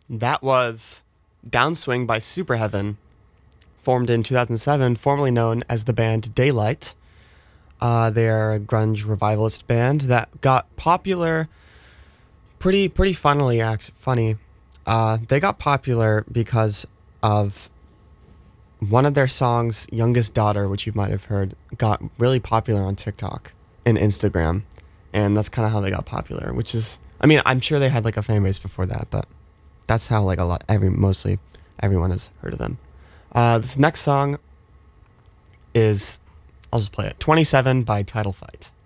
That was Downswing by Superheaven, formed in 2007, formerly known as the band Daylight. They're a grunge revivalist band that got popular pretty funnily. Funny. They got popular because of one of their songs, "Youngest Daughter," which you might have heard, got really popular on TikTok and Instagram, and that's kind of how they got popular. Which is, I mean, I'm sure they had like a fan base before that, but that's how like mostly everyone has heard of them. This next song is, I'll just play it. 27 by Title Fight.